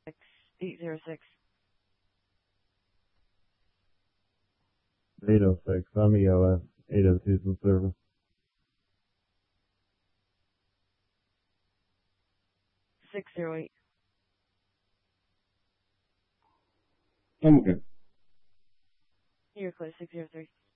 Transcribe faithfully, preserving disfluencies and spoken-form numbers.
eight zero six. eight oh six. I'm E O S. eight oh two is the service. six zero eight. I'm okay. You're close, six zero three.